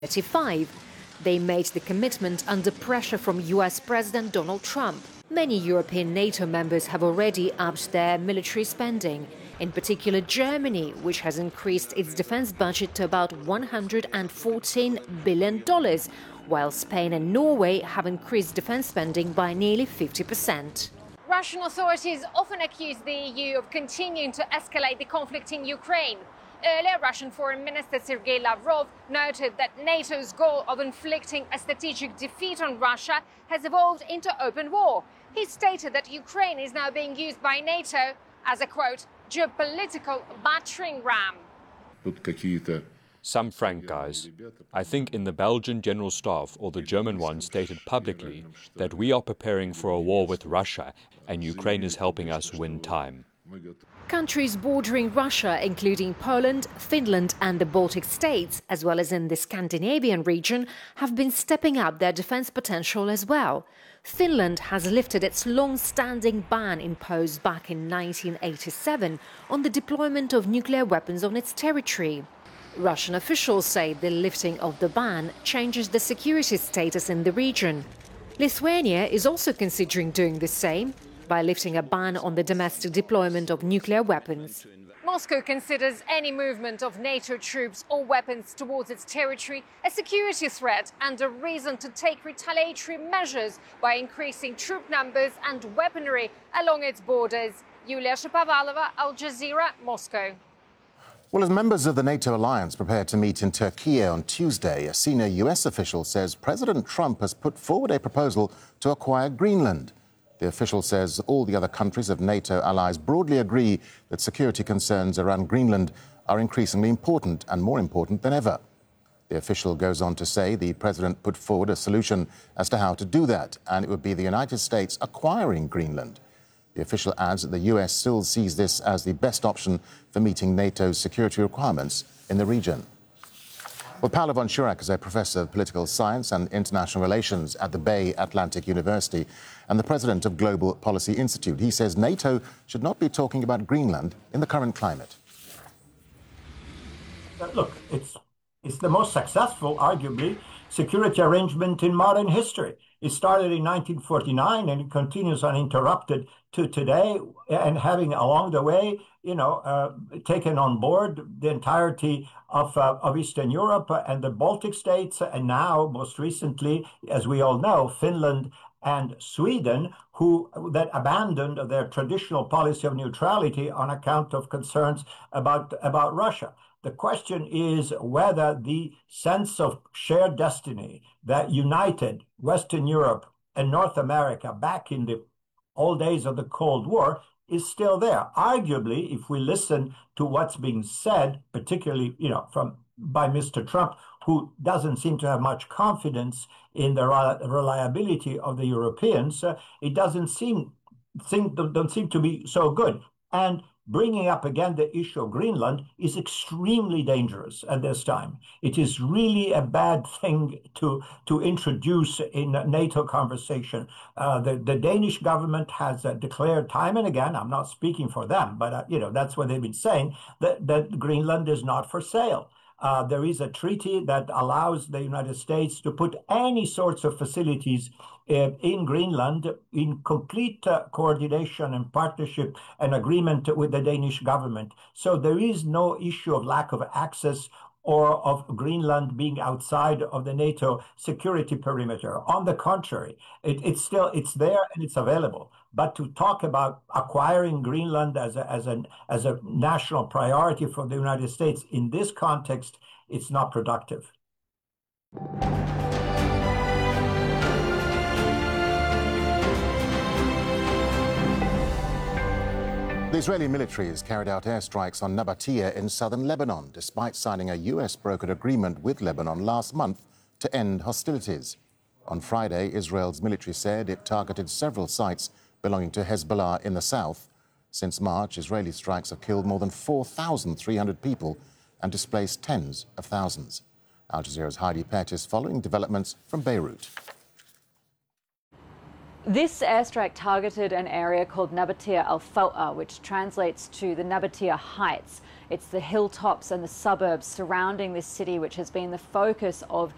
1935. They made the commitment under pressure from US President Donald Trump. Many European NATO members have already upped their military spending, in particular Germany, which has increased its defense budget to about $114 billion, while Spain and Norway have increased defense spending by nearly 50%. Russian authorities often accuse the EU of continuing to escalate the conflict in Ukraine. Earlier, Russian Foreign Minister Sergei Lavrov noted that NATO's goal of inflicting a strategic defeat on Russia has evolved into open war. He stated that Ukraine is now being used by NATO as a, quote, geopolitical battering ram. Some frank guys. I think in the Belgian General Staff or the German one stated publicly that we are preparing for a war with Russia and Ukraine is helping us win time. Countries bordering Russia, including Poland, Finland and the Baltic states, as well as in the Scandinavian region, have been stepping up their defense potential as well. Finland has lifted its long-standing ban imposed back in 1987 on the deployment of nuclear weapons on its territory. Russian officials say the lifting of the ban changes the security status in the region. Lithuania is also considering doing the same by lifting a ban on the domestic deployment of nuclear weapons. Moscow considers any movement of NATO troops or weapons towards its territory a security threat and a reason to take retaliatory measures by increasing troop numbers and weaponry along its borders. Yulia Shapovalova, Al Jazeera, Moscow. Well, as members of the NATO alliance prepare to meet in Turkey on Tuesday, a senior US official says President Trump has put forward a proposal to acquire Greenland. The official says all the other countries of NATO allies broadly agree that security concerns around Greenland are increasingly important and more important than ever. The official goes on to say the president put forward a solution as to how to do that, and it would be the United States acquiring Greenland. The official adds that the US still sees this as the best option for meeting NATO's security requirements in the region. Well, Paolo von Schirach is a professor of political science and international relations at the Bay Atlantic University and the president of Global Policy Institute. He says NATO should not be talking about Greenland in the current climate. Look, it's the most successful, arguably, security arrangement in modern history. It started in 1949 and it continues uninterrupted to today, and having along the way, taken on board the entirety of Eastern Europe and the Baltic states, and now, most recently, as we all know, Finland and Sweden, that abandoned their traditional policy of neutrality on account of concerns about Russia. The question is whether the sense of shared destiny that united Western Europe and North America back in the old days of the Cold War is still there. Arguably, if we listen to what's being said, particularly, by Mr. Trump, who doesn't seem to have much confidence in the reliability of the Europeans, it don't seem to be so good. And bringing up again the issue of Greenland is extremely dangerous at this time. It is really a bad thing to introduce in a NATO conversation. The Danish government has declared time and again, I'm not speaking for them, but that's what they've been saying, that Greenland is not for sale. There is a treaty that allows the United States to put any sorts of facilities in Greenland in complete coordination and partnership and agreement with the Danish government. So there is no issue of lack of access or of Greenland being outside of the NATO security perimeter. On the contrary, it's there and it's available. But to talk about acquiring Greenland as a national priority for the United States in this context, it's not productive. The Israeli military has carried out airstrikes on Nabatea in southern Lebanon, despite signing a US-brokered agreement with Lebanon last month to end hostilities. On Friday, Israel's military said it targeted several sites belonging to Hezbollah in the south. Since March, Israeli strikes have killed more than 4,300 people and displaced tens of thousands. Al Jazeera's Heidi Pett is following developments from Beirut. This airstrike targeted an area called Nabatea al-Faw'a, which translates to the Nabatea Heights. It's the hilltops and the suburbs surrounding this city, which has been the focus of